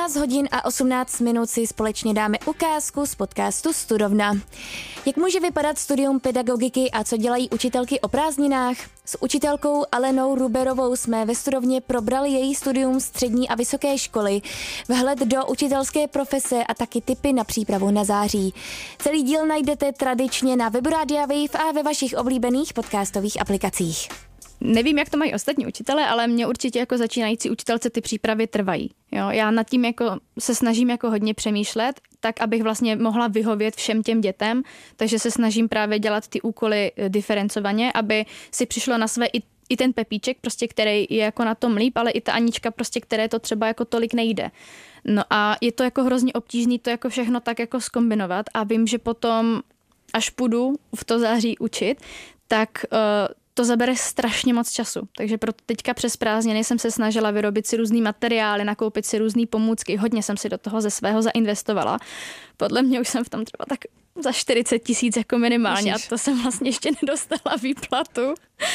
18 hodin a 18 minut si společně dáme ukázku z podcastu Studovna. Jak může vypadat studium pedagogiky a co dělají učitelky o prázdninách? S učitelkou Alenou Ruberovou jsme ve Studovně probrali její studium střední a vysoké školy, vhled do učitelské profese a taky tipy na přípravu na září. Celý díl najdete tradičně na webu Rádia Wave a ve vašich oblíbených podcastových aplikacích. Nevím, jak to mají ostatní učitelé, ale mě určitě jako začínající učitelce ty přípravy trvají. Jo? Já nad tím jako se snažím jako hodně přemýšlet, tak abych vlastně mohla vyhovět všem těm dětem, takže se snažím právě dělat ty úkoly diferencovaně, aby si přišlo na své i ten Pepíček, prostě, který je jako na tom líp, ale i ta Anička, prostě, které to třeba jako tolik nejde. No a je to jako hrozně obtížný to jako všechno tak jako zkombinovat a vím, že potom, až půjdu v to září učit, tak to zabere strašně moc času. Takže proto teďka přes prázdniny jsem se snažila vyrobit si různý materiály, nakoupit si různý pomůcky. Hodně jsem si do toho ze svého zainvestovala. Podle mě už jsem v tom třeba tak za 40 000 jako minimálně a to jsem vlastně ještě nedostala výplatu.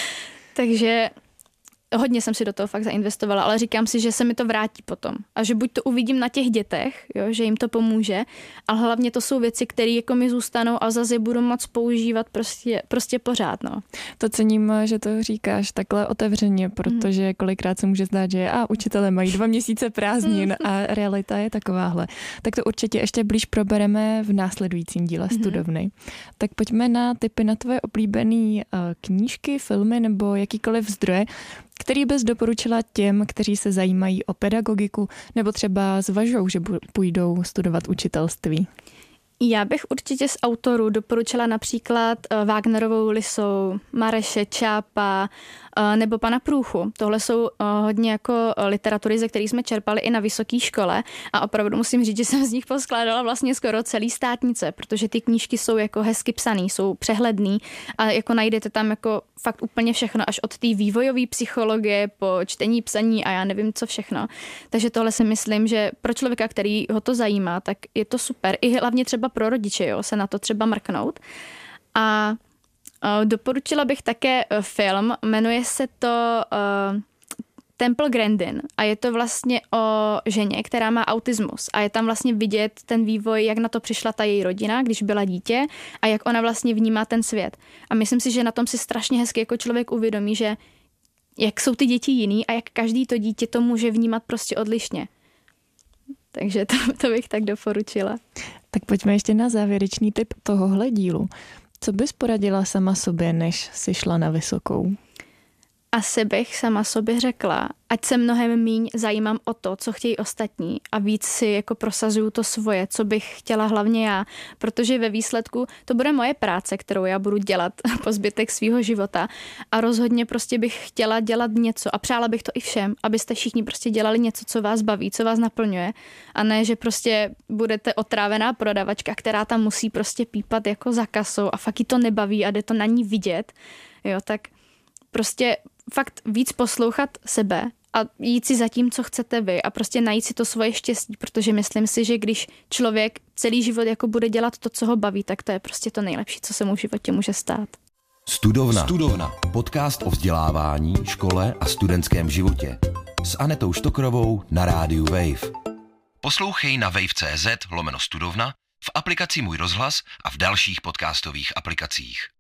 Takže hodně jsem si do toho fakt zainvestovala, ale říkám si, že se mi to vrátí potom. A že buď to uvidím na těch dětech, jo, že jim to pomůže, ale hlavně to jsou věci, které jako mi zůstanou a zase je budu moc používat prostě pořád. No. To cením, že to říkáš takhle otevřeně, protože kolikrát se může zdát, že učitelé mají 2 měsíce prázdnin a realita je takováhle. Tak to určitě ještě blíž probereme v následujícím díle Studovny. Tak pojďme na tipy na tvoje oblíbené knížky, filmy nebo jakýkoliv zdroje, který bys doporučila těm, kteří se zajímají o pedagogiku nebo třeba zvažují, že půjdou studovat učitelství? Já bych určitě z autorů doporučila například Wagnerovou Lisou, Mareše Čápa nebo pana Průchu. Tohle jsou hodně jako literatury, ze kterých jsme čerpali i na vysoké škole a opravdu musím říct, že jsem z nich poskládala vlastně skoro celý státnice, protože ty knížky jsou jako hezky psaný, jsou přehledný a jako najdete tam jako fakt úplně všechno, až od té vývojové psychologie po čtení, psaní a já nevím co všechno. Takže tohle si myslím, že pro člověka, který ho to zajímá, tak je to super. I hlavně třeba pro rodiče, jo, se na to třeba mrknout. A doporučila bych také film, jmenuje se to Temple Grandin a je to vlastně o ženě, která má autismus a je tam vlastně vidět ten vývoj, jak na to přišla ta její rodina, když byla dítě a jak ona vlastně vnímá ten svět. A myslím si, že na tom si strašně hezky jako člověk uvědomí, že jak jsou ty děti jiný a jak každý to dítě to může vnímat prostě odlišně. Takže to bych tak doporučila. Tak pojďme ještě na závěrečný tip tohohle dílu. Co bys poradila sama sobě, než jsi šla na vysokou? Asi bych sama sobě řekla, ať se mnohem míň zajímám o to, co chtějí ostatní a víc si jako prosazuju to svoje, co bych chtěla hlavně já, protože ve výsledku to bude moje práce, kterou já budu dělat po zbytek svýho života a rozhodně prostě bych chtěla dělat něco a přála bych to i všem, abyste všichni prostě dělali něco, co vás baví, co vás naplňuje a ne, že prostě budete otrávená prodavačka, která tam musí prostě pípat jako za kasou a fakt jí to nebaví a jde to na ní vidět, jo, tak prostě fakt víc poslouchat sebe a jít si za tím, co chcete vy a prostě najít si to svoje štěstí, protože myslím si, že když člověk celý život jako bude dělat to, co ho baví, tak to je prostě to nejlepší, co se mu v životě může stát. Studovna. Podcast o vzdělávání, škole a studentském životě. S Anetou Štokrovou na rádiu Wave. Poslouchej na wave.cz/studovna, v aplikaci Můj rozhlas a v dalších podcastových aplikacích.